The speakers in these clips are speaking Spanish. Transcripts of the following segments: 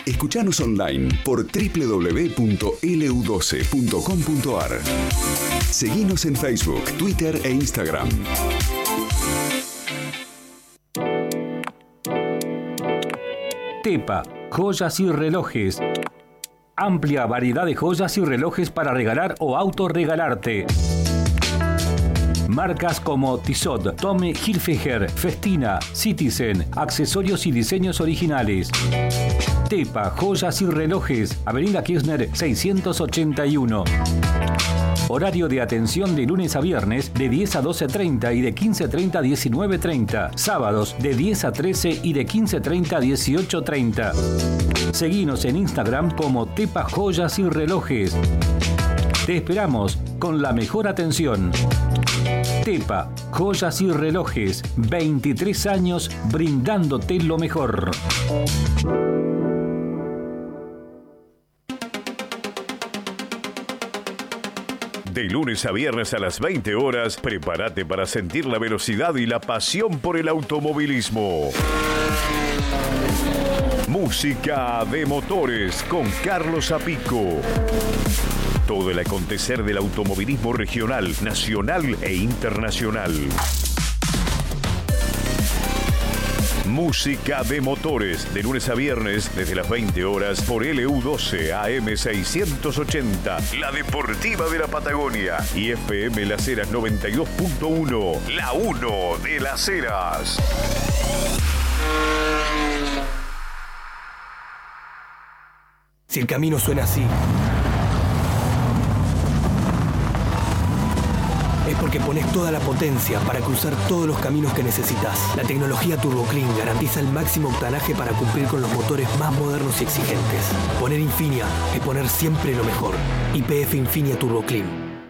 Escuchanos online por www.lu12.com.ar. Seguinos en Facebook, Twitter e Instagram. Tepa, joyas y relojes. Amplia variedad de joyas y relojes para regalar o autorregalarte. Marcas como Tissot, Tommy Hilfiger, Festina, Citizen, accesorios y diseños originales. Tepa, joyas y relojes, Avenida Kirchner 681. Horario de atención de lunes a viernes de 10 a 12:30 y de 15:30 a 19:30. Sábados de 10 a 13 y de 15:30 a 18:30. Seguinos en Instagram como Tepa Joyas y Relojes. Te esperamos con la mejor atención. Tepa, joyas y relojes, 23 años brindándote lo mejor. De lunes a viernes a las 20 horas, prepárate para sentir la velocidad y la pasión por el automovilismo. Música de motores con Carlos Apico. Todo el acontecer del automovilismo regional, nacional e internacional. Música de motores, de lunes a viernes, desde las 20 horas, por LU12 AM 680, la deportiva de la Patagonia, y FM Las Heras 92.1, la 1 de Las Heras. Si el camino suena así, es porque pones toda la potencia para cruzar todos los caminos que necesitas. La tecnología Turbo Clean garantiza el máximo octanaje para cumplir con los motores más modernos y exigentes. Poner Infinia es poner siempre lo mejor. YPF Infinia Turbo Clean.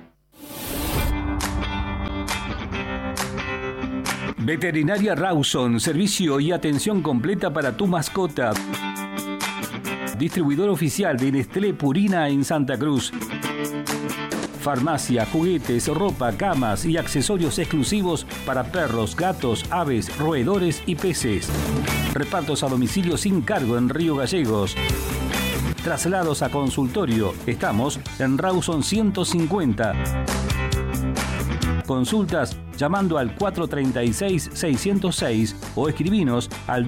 Veterinaria Rawson, servicio y atención completa para tu mascota. Distribuidor oficial de Nestlé Purina en Santa Cruz. Farmacia, juguetes, ropa, camas y accesorios exclusivos para perros, gatos, aves, roedores y peces. Repartos a domicilio sin cargo en Río Gallegos. Traslados a consultorio. Estamos en Rawson 150. Consultas llamando al 436-606 o escribinos al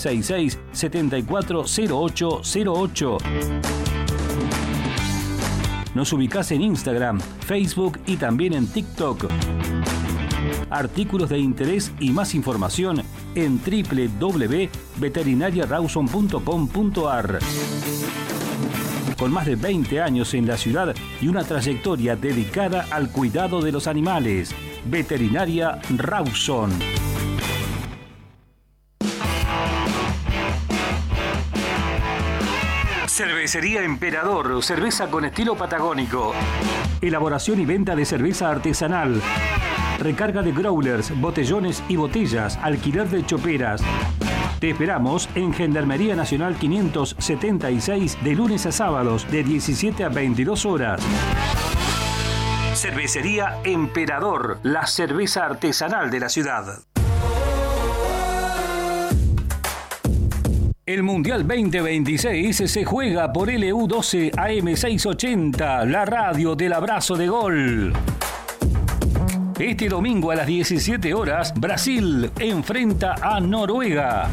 2966-740808. Nos ubicás en Instagram, Facebook y también en TikTok. Artículos de interés y más información en www.veterinariarawson.com.ar. Con más de 20 años en la ciudad y una trayectoria dedicada al cuidado de los animales. Veterinaria Rawson. Cervecería Emperador, cerveza con estilo patagónico. Elaboración y venta de cerveza artesanal. Recarga de growlers, botellones y botellas, alquiler de choperas. Te esperamos en Gendarmería Nacional 576 de lunes a sábados de 17 a 22 horas. Cervecería Emperador, la cerveza artesanal de la ciudad. El Mundial 2026 se juega por LU12 AM 680, la radio del abrazo de gol. Este domingo a las 17 horas, Brasil enfrenta a Noruega.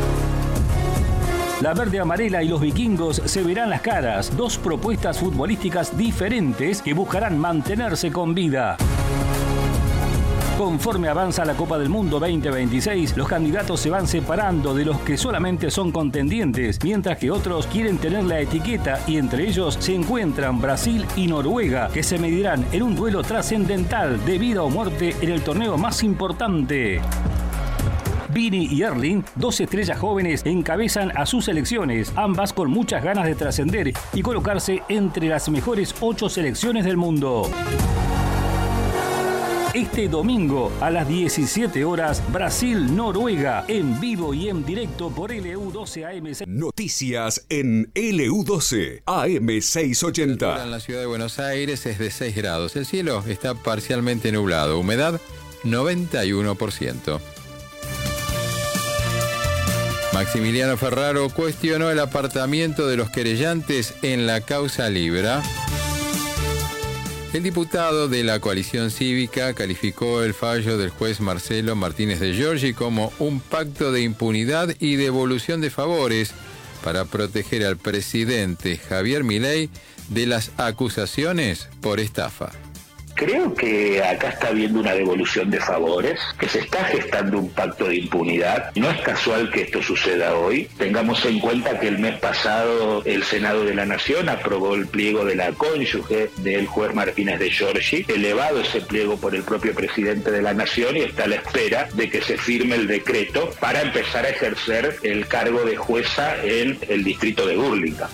La verde amarela y los vikingos se verán las caras, dos propuestas futbolísticas diferentes que buscarán mantenerse con vida. Conforme avanza la Copa del Mundo 2026, los candidatos se van separando de los que solamente son contendientes, mientras que otros quieren tener la etiqueta y entre ellos se encuentran Brasil y Noruega, que se medirán en un duelo trascendental de vida o muerte en el torneo más importante. Vini y Erling, dos estrellas jóvenes, encabezan a sus selecciones, ambas con muchas ganas de trascender y colocarse entre las mejores 8 selecciones del mundo. Este domingo a las 17 horas, Brasil-Noruega, en vivo y en directo por LU12 AM. Noticias en LU12 AM 680. En la ciudad de Buenos Aires es de 6 grados. El cielo está parcialmente nublado. Humedad 91%. Maximiliano Ferraro cuestionó el apartamiento de los querellantes en la causa Libra. El diputado de la coalición cívica calificó el fallo del juez Marcelo Martínez de Giorgi como un pacto de impunidad y devolución de favores para proteger al presidente Javier Milei de las acusaciones por estafa. Creo que acá está habiendo una devolución de favores, que se está gestando un pacto de impunidad. No es casual que esto suceda hoy. Tengamos en cuenta que el mes pasado el Senado de la Nación aprobó el pliego de la cónyuge del juez Martínez de Giorgi, elevado ese pliego por el propio presidente de la Nación, y está a la espera de que se firme el decreto para empezar a ejercer el cargo de jueza en el distrito de Burlingame.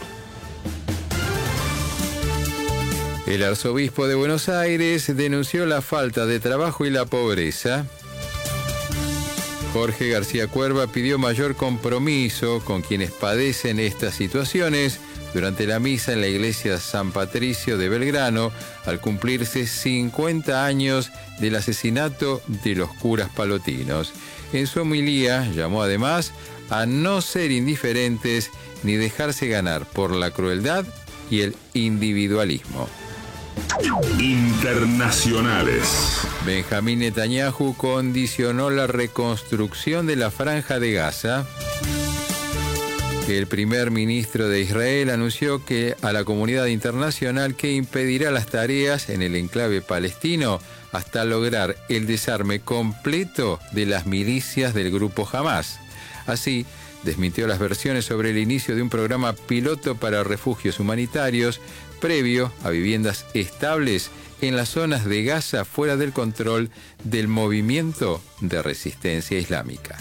El arzobispo de Buenos Aires denunció la falta de trabajo y la pobreza. Jorge García Cuerva pidió mayor compromiso con quienes padecen estas situaciones durante la misa en la iglesia San Patricio de Belgrano, al cumplirse 50 años del asesinato de los curas palotinos. En su homilía llamó además a no ser indiferentes ni dejarse ganar por la crueldad y el individualismo. Internacionales. Benjamín Netanyahu condicionó la reconstrucción de la Franja de Gaza. El primer ministro de Israel anunció que a la comunidad internacional que impedirá las tareas en el enclave palestino hasta lograr el desarme completo de las milicias del grupo Hamás. Así, desmintió las versiones sobre el inicio de un programa piloto para refugios humanitarios previo a viviendas estables en las zonas de Gaza fuera del control del movimiento de resistencia islámica.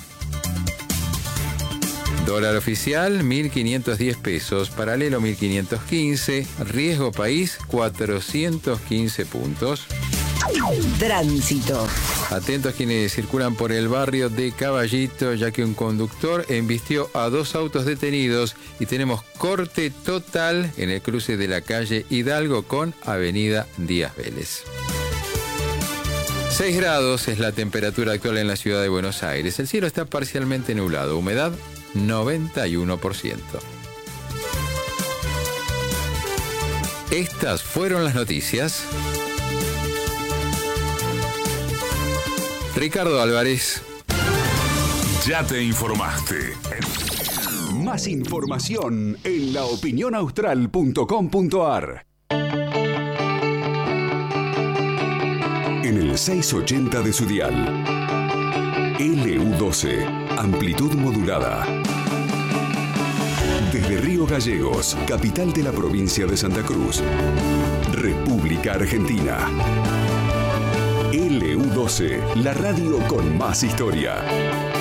Dólar oficial, 1.510 pesos, paralelo 1.515, riesgo país, 415 puntos. Tránsito. Atentos quienes circulan por el barrio de Caballito, ya que un conductor embistió a 2 autos detenidos y tenemos corte total en el cruce de la calle Hidalgo con Avenida Díaz Vélez. 6 grados es la temperatura actual en la ciudad de Buenos Aires. El cielo está parcialmente nublado, humedad 91%. Estas fueron las noticias. Ricardo Álvarez. Ya te informaste. Más información en laopinionaustral.com.ar. En el 680 de su dial. LU12, amplitud modulada. Desde Río Gallegos, capital de la provincia de Santa Cruz. República Argentina. LU12, la radio con más historia.